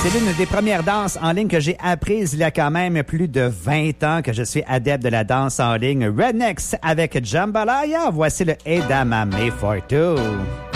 C'est l'une des premières danses en ligne que j'ai apprises il y a quand même plus de 20 ans que je suis adepte de la danse en ligne. Rednecks avec Jambalaya. Voici le Edamame for Two.